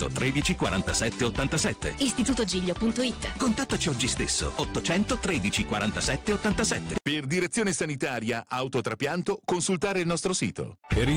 800 13 47 87. Istitutogiglio.it. Contattaci oggi stesso, 800 13 47 87. Per direzione sanitaria autotrapianto, consultare il nostro sito.